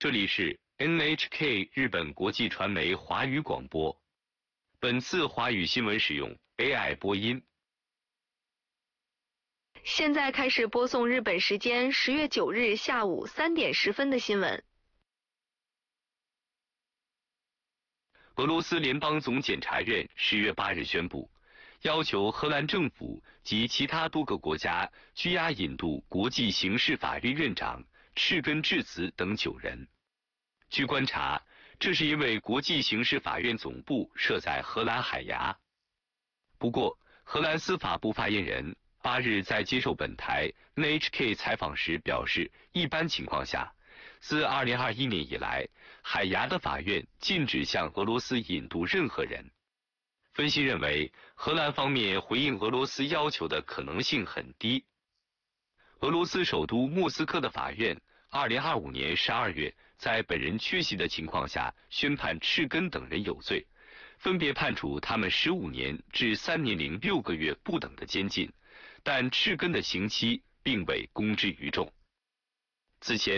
这里是 NHK 日本国际传媒华语广播。本次华语新闻使用 AI 播音。 现在开始播送日本时间10月9日下午3点10分的新闻。 俄罗斯联邦总检察院10月8日宣布，要求荷兰政府及其他多个国家拘押引渡国际刑事法院院长赤根智子等9人。据观察，这是因为国际刑事法院总部设在荷兰海牙。不过，荷兰司法部发言人8日在接受本台 NHK 采访时表示，一般情况下，自2021年以来，海牙的法院禁止向俄罗斯引渡任何人。分析认为，荷兰方面回应俄罗斯要求的可能性很低。俄罗斯首都莫斯科的法院2025年12月在本人缺席的情况下宣判赤根等人有罪，分别判处他们15年至3年零6个月不等的监禁，但赤根的刑期并未公之于众。此前